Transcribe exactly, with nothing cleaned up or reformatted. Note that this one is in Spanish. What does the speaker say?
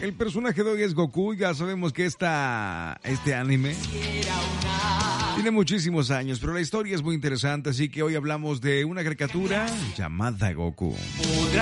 El personaje de hoy es Goku. Ya sabemos que esta, este anime tiene muchísimos años, pero la historia es muy interesante, así que hoy hablamos de una caricatura llamada Goku.